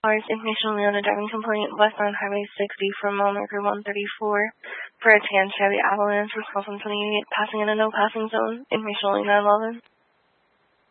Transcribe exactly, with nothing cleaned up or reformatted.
cars. Information only on a driving complaint westbound Highway sixty from mile marker one thirty-four for a tan Chevy Avalanche with twelve twenty-eight passing in a no passing zone. Information only nine eleven.